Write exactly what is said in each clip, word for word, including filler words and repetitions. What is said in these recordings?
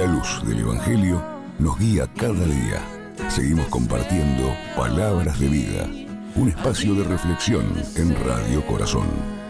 luz del Evangelio nos guía cada día. Seguimos compartiendo Palabras de Vida, un espacio de reflexión en Radio Corazón.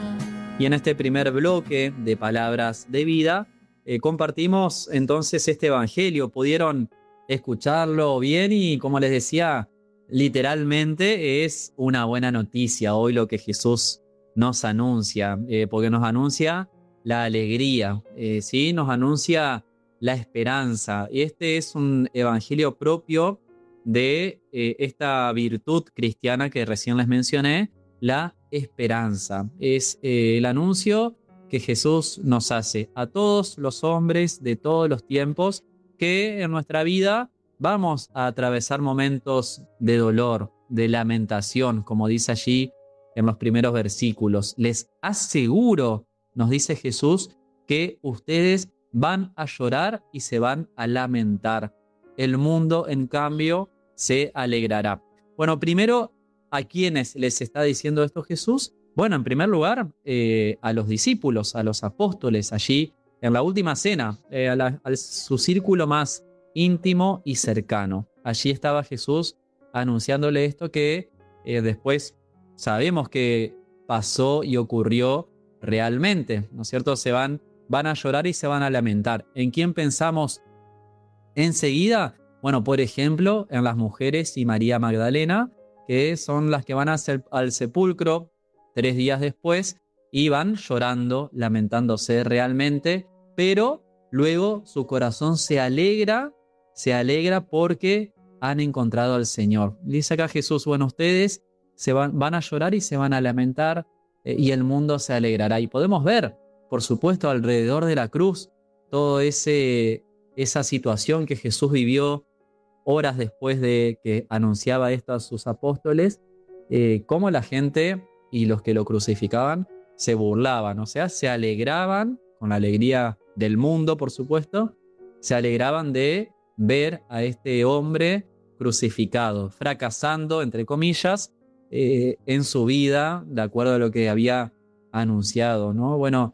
Y en este primer bloque de Palabras de Vida, eh, compartimos entonces este Evangelio. Pudieron escucharlo bien y, como les decía, literalmente es una buena noticia hoy lo que Jesús nos anuncia, eh, porque nos anuncia la alegría, eh, ¿sí? Nos anuncia la esperanza. Y este es un evangelio propio de eh, esta virtud cristiana que recién les mencioné, la esperanza. Es eh, el anuncio que Jesús nos hace a todos los hombres de todos los tiempos que en nuestra vida vamos a atravesar momentos de dolor, de lamentación, como dice allí en los primeros versículos. Les aseguro, nos dice Jesús, que ustedes van a llorar y se van a lamentar. El mundo, en cambio, se alegrará. Bueno, primero, ¿a quiénes les está diciendo esto Jesús? Bueno, en primer lugar, eh, a los discípulos, a los apóstoles, allí en la última cena, eh, a, la, a su círculo más íntimo y cercano. Allí estaba Jesús anunciándole esto que eh, después sabemos que pasó y ocurrió realmente, ¿no es cierto? Se van, van a llorar y se van a lamentar. ¿En quién pensamos enseguida? Bueno, por ejemplo, en las mujeres y María Magdalena, que son las que van a ser al sepulcro tres días después y van llorando, lamentándose realmente, pero luego su corazón se alegra, se alegra porque han encontrado al Señor. Dice acá Jesús, bueno, ustedes se van, van a llorar y se van a lamentar eh, y el mundo se alegrará. Y podemos ver, por supuesto, alrededor de la cruz, toda esa situación que Jesús vivió horas después de que anunciaba esto a sus apóstoles, eh, cómo la gente y los que lo crucificaban se burlaban, o sea, se alegraban con la alegría del mundo, por supuesto, se alegraban de ver a este hombre crucificado, fracasando, entre comillas, eh, en su vida, de acuerdo a lo que había anunciado, ¿no? Bueno,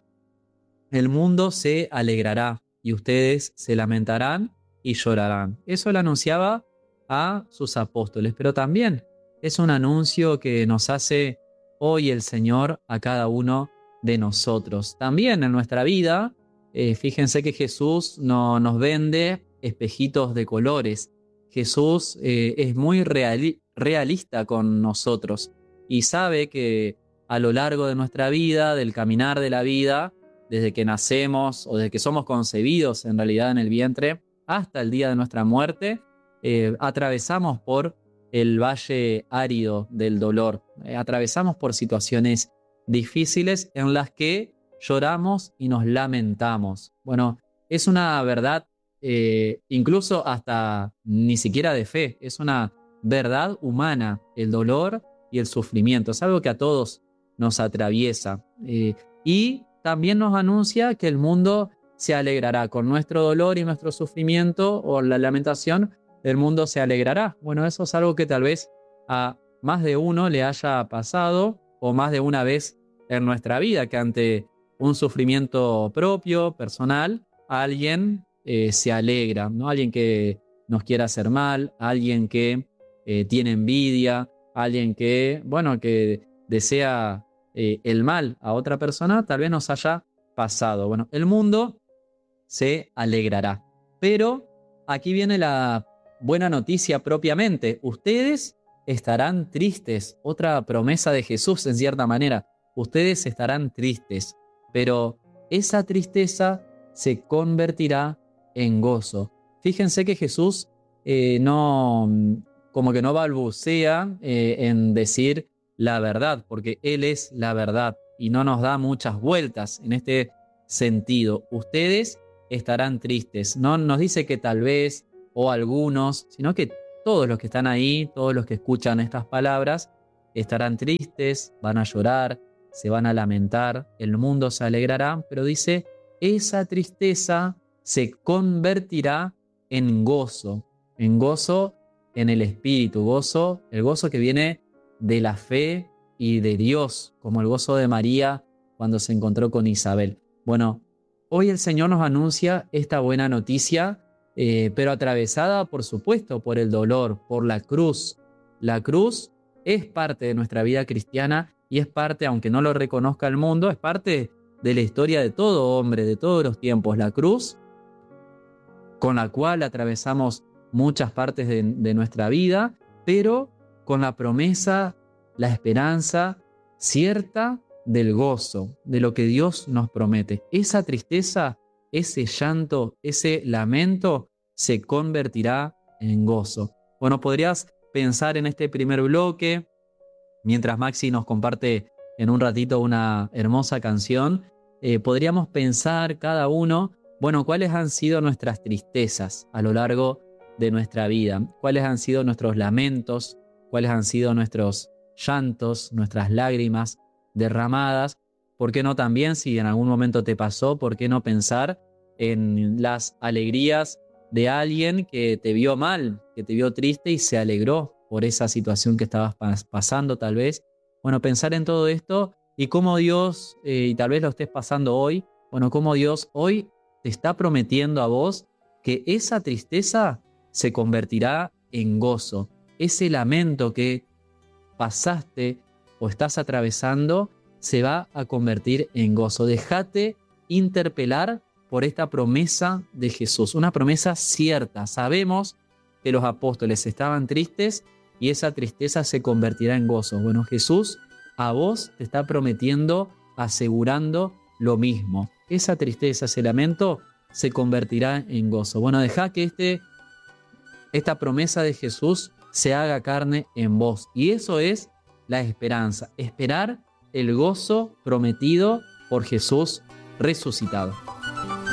el mundo se alegrará y ustedes se lamentarán y llorarán. Eso lo anunciaba a sus apóstoles, pero también es un anuncio que nos hace hoy el Señor a cada uno de nosotros. También en nuestra vida, eh, fíjense que Jesús no, nos vende espejitos de colores. Jesús eh, es muy reali- realista con nosotros y sabe que a lo largo de nuestra vida, del caminar de la vida, desde que nacemos o desde que somos concebidos en realidad en el vientre, hasta el día de nuestra muerte, eh, atravesamos por el valle árido del dolor. Eh, atravesamos por situaciones difíciles en las que lloramos y nos lamentamos. Bueno, es una verdad eh, incluso hasta ni siquiera de fe, es una verdad humana, el dolor y el sufrimiento. Es algo que a todos nos atraviesa. Eh, y también nos anuncia que el mundo se alegrará con nuestro dolor y nuestro sufrimiento o la lamentación. El mundo se alegrará. Bueno, eso es algo que tal vez a más de uno le haya pasado o más de una vez en nuestra vida, que ante un sufrimiento propio, personal, alguien eh, se alegra, ¿no? Alguien que nos quiera hacer mal, alguien que eh, tiene envidia, alguien que, bueno, que desea eh, el mal a otra persona, tal vez nos haya pasado. Bueno, el mundo se alegrará. Pero aquí viene la buena noticia propiamente. Ustedes estarán tristes. Otra promesa de Jesús, en cierta manera. Ustedes estarán tristes, pero esa tristeza se convertirá en gozo. Fíjense que Jesús eh, no, como que no balbucea eh, en decir la verdad, porque Él es la verdad y no nos da muchas vueltas en este sentido. Ustedes estarán tristes. No nos dice que tal vez o algunos, sino que todos los que están ahí, todos los que escuchan estas palabras, estarán tristes, van a llorar, se van a lamentar, el mundo se alegrará, pero dice, esa tristeza se convertirá en gozo, en gozo en el Espíritu, gozo, el gozo que viene de la fe y de Dios, como el gozo de María cuando se encontró con Isabel. Bueno, hoy el Señor nos anuncia esta buena noticia eh, pero atravesada, por supuesto, por el dolor, por la cruz. La cruz es parte de nuestra vida cristiana y es parte, aunque no lo reconozca el mundo, es parte de la historia de todo hombre, de todos los tiempos. La cruz con la cual atravesamos muchas partes de, de nuestra vida, pero con la promesa, la esperanza cierta del gozo, de lo que Dios nos promete. Esa tristeza, ese llanto, ese lamento se convertirá en gozo. Bueno, podrías pensar en este primer bloque, mientras Maxi nos comparte en un ratito una hermosa canción, eh, podríamos pensar cada uno, bueno, cuáles han sido nuestras tristezas a lo largo de nuestra vida, cuáles han sido nuestros lamentos, cuáles han sido nuestros llantos, nuestras lágrimas derramadas. ¿Por qué no también, si en algún momento te pasó, por qué no pensar en las alegrías de alguien que te vio mal, que te vio triste y se alegró por esa situación que estabas pasando tal vez? Bueno, pensar en todo esto y cómo Dios, eh, y tal vez lo estés pasando hoy, bueno, cómo Dios hoy te está prometiendo a vos que esa tristeza se convertirá en gozo. Ese lamento que pasaste o estás atravesando se va a convertir en gozo. Déjate interpelar por esta promesa de Jesús, una promesa cierta. Sabemos que los apóstoles estaban tristes y esa tristeza se convertirá en gozo. Bueno, Jesús a vos te está prometiendo, asegurando lo mismo. Esa tristeza, ese lamento se convertirá en gozo. Bueno, deja que este, esta promesa de Jesús se haga carne en vos. Y eso es la esperanza, esperar el gozo prometido por Jesús resucitado.